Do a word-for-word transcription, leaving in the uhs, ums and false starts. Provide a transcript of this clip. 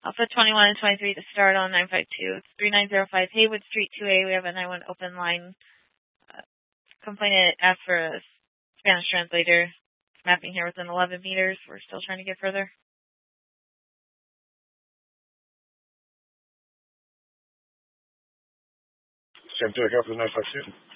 Alpha twenty-one and twenty-three to start on nine five two. It's three nine zero five Haywood Street two A. We have a nine one open line. Uh, complainant asked for a Spanish translator. Mapping here within eleven meters. We're still trying to get further. Same to account for nine five two.